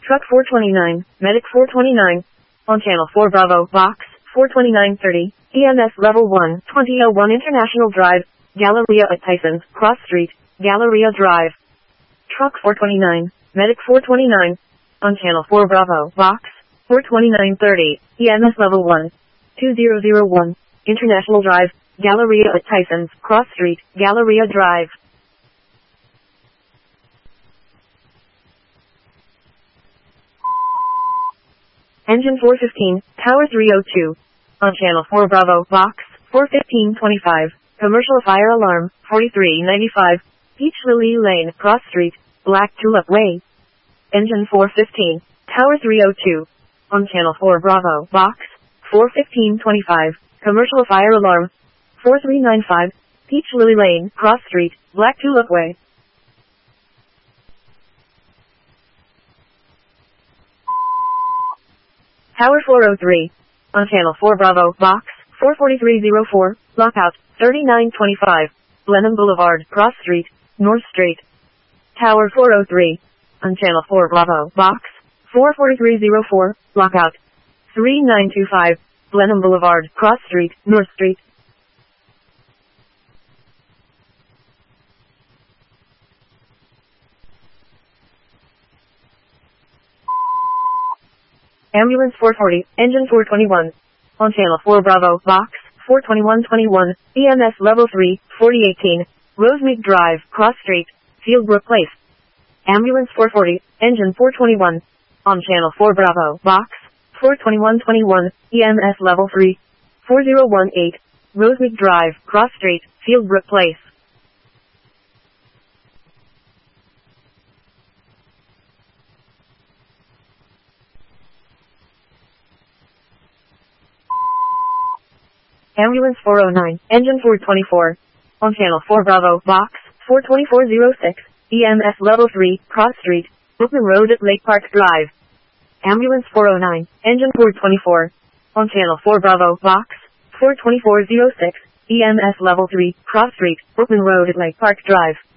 Truck 429, Medic 429. On Channel 4 Bravo, Box 42930, EMS Level 1, 2001 International Drive, Galleria at Tysons, Cross Street, Galleria Drive. Truck 429, Medic 429. On Channel 4 Bravo, Box 42930, EMS Level 1, 2001, International Drive, Galleria at Tysons, Cross Street, Galleria Drive. Engine 415, Tower 302. On Channel 4 Bravo, Box 41525, Commercial Fire Alarm 4395, Peach Lily Lane, Cross Street, Black Tulip Way. Engine 415, Tower 302. On Channel 4 Bravo, Box 41525, Commercial Fire Alarm 4395, Peach Lily Lane, Cross Street, Black Tulip Way. Tower 403. On Channel 4 Bravo, Box 44304, Lockout 3925, Blenheim Boulevard, Cross Street, North Street. Tower 403. On Channel 4 Bravo, Box 44304, Lockout 3925, Blenheim Boulevard, Cross Street, North Street. Ambulance 440, Engine 421. On Channel 4 Bravo, Box 42121, EMS Level 3, 4018, Rosemead Drive, Cross Street, Fieldbrook Place. Ambulance 440, Engine 421. On Channel 4 Bravo, Box 42121, EMS Level 3, 4018, Rosemead Drive, Cross Street, Fieldbrook Place. Ambulance 409, Engine 424. On Channel 4 Bravo, Box 42406, EMS Level 3, Cross Street, Brooklyn Road at Lake Park Drive. Ambulance 409, Engine 424. On Channel 4 Bravo, Box 42406, EMS Level 3, Cross Street, Brooklyn Road at Lake Park Drive.